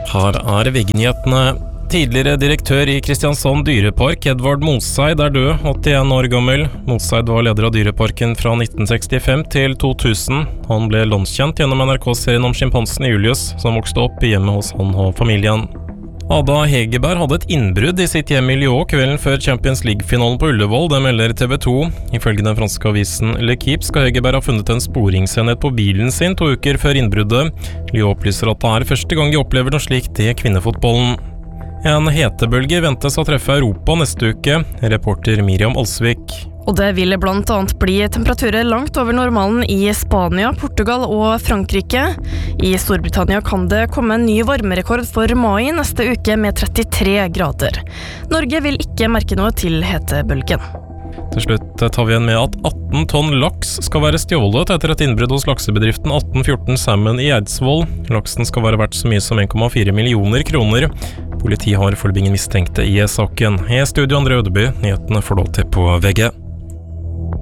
Her VG-nyhetene. Tidligere direktør i Kristiansand dyrepark, Edvard Moseid, død, 81 år gammel. Moseid var leder av dyreparken fra 1965 til 2000. Han ble landskjent gjennom NRK-serien om sjimpansen Julius, som vokste opp i hjemmet hos han og familien. Ada Hegerberg hadde et innbrudd i sitt hjem i Lyon kvelden før Champions League-finalen på Ullevål, det melder TV 2. Ifølge den franske avisen L'Equipe skal Hegerberg ha funnet en sporingsenhet på bilen sin 2 uker før innbruddet. Lyon opplyser at det første gang de opplever noe slikt i kvinnefotballen. En hetebølge ventes å treffe Europa neste uke, reporter Miriam Alsvik. Og det vil blant annet bli temperaturer langt over normalen i Spania, Portugal og Frankrike. I Storbritannia kan det komme en ny varmerekord for mai neste uke med 33 grader. Norge vil ikke merke noe til hetebølgen. Til slutt tar vi igjen med at 18 tonn laks skal være stjålet etter et innbrudd hos laksebedriften 1814 Salmon i Eidsvoll. Laksen skal være verdt så mye som 1,4 millioner kroner. Politiet har foreløpig ingen mistenkte i saken. I studio André Ødeby, nyhetene får du alltid på VG.